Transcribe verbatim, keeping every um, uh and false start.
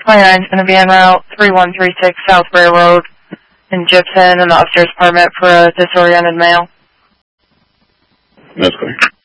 twenty-nine is going to be en route three one three six South Railroad in Gibson in the upstairs apartment for a disoriented male. That's correct.